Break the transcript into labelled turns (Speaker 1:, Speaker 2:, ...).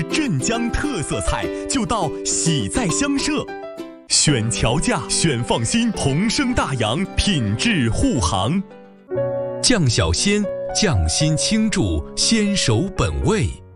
Speaker 1: 镇江特色菜就到喜在香舍，选桥架，选放心，红升大洋，品质护航。
Speaker 2: 酱小鲜，匠心倾注，鲜守本味。